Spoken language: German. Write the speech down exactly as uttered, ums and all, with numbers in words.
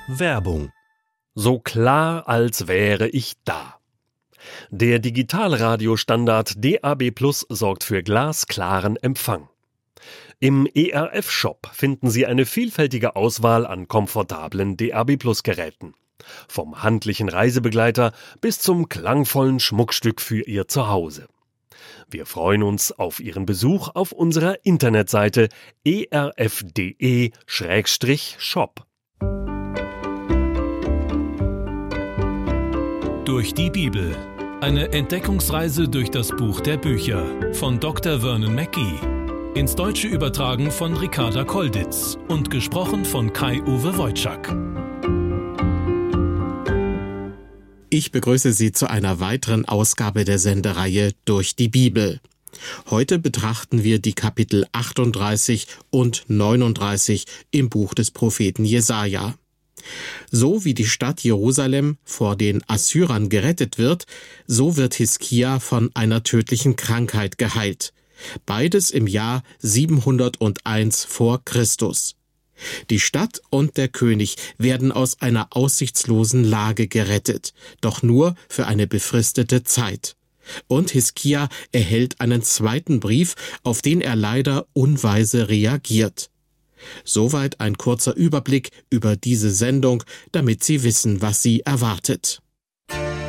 Werbung. So klar, als wäre ich da. Der Digitalradiostandard D A B Plus sorgt für glasklaren Empfang. Im E R F-Shop finden Sie eine vielfältige Auswahl an komfortablen D A B Plus Geräten. Vom handlichen Reisebegleiter bis zum klangvollen Schmuckstück für Ihr Zuhause. Wir freuen uns auf Ihren Besuch auf unserer Internetseite e r f punkt d e Schrägstrich shop. Durch die Bibel. Eine Entdeckungsreise durch das Buch der Bücher von Doktor Vernon Mackey. Ins Deutsche übertragen von Ricarda Kolditz und gesprochen von Kai-Uwe Wojczak. Ich begrüße Sie zu einer weiteren Ausgabe der Sendereihe Durch die Bibel. Heute betrachten wir die Kapitel achtunddreißig und neununddreißig im Buch des Propheten Jesaja. So wie die Stadt Jerusalem vor den Assyrern gerettet wird, so wird Hiskia von einer tödlichen Krankheit geheilt. Beides im Jahr siebenhunderteins vor Christus. Die Stadt und der König werden aus einer aussichtslosen Lage gerettet, doch nur für eine befristete Zeit. Und Hiskia erhält einen zweiten Brief, auf den er leider unweise reagiert. Soweit ein kurzer Überblick über diese Sendung, damit Sie wissen, was Sie erwartet.